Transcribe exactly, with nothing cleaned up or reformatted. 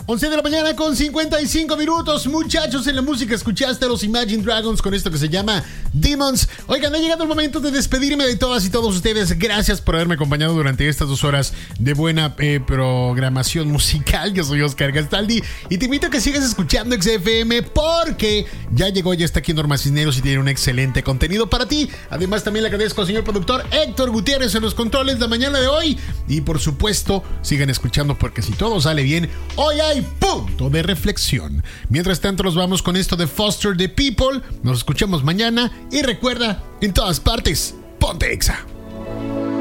once de la mañana con cincuenta y cinco minutos. Muchachos, en la música escuchaste a los Imagine Dragons con esto que se llama Demons. Oigan, ha llegado el momento de despedirme de todas y todos ustedes. Gracias por haberme acompañado durante estas dos horas de buena eh, programación musical. Yo soy Oscar Gastaldi y te invito a que sigas escuchando X F M porque ya llegó, ya está aquí Norma Cisneros y tiene un excelente contenido para ti. Además, también le agradezco al señor productor Héctor Gutiérrez en los controles de mañana de hoy. Y por supuesto, sigan escuchando porque si todo sale bien, hoy hay punto de reflexión. Mientras tanto, nos vamos con esto de Foster the People. Nos escuchamos mañana y recuerda, en todas partes, ponte Exa.